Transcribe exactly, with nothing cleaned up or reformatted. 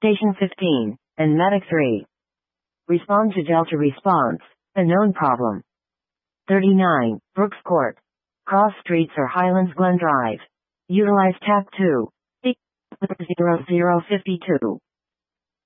Station fifteen, and Medic three. Respond to Delta response. A known problem. thirty-nine, Brooks Court. Cross Streets or Highlands Glen Drive. Utilize T A C two. zero zero five two.